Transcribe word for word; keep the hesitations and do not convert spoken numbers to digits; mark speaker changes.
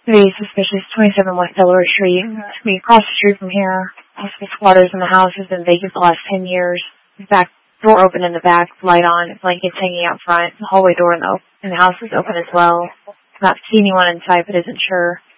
Speaker 1: Very suspicious. twenty-seven West Delaware Street. It's me across the street from here. Multiple squatters in the house has been vacant the last ten years. Back door open in the back, light on, blankets hanging out front. The hallway door in the, in the house is open as well. Not see anyone inside, but isn't sure.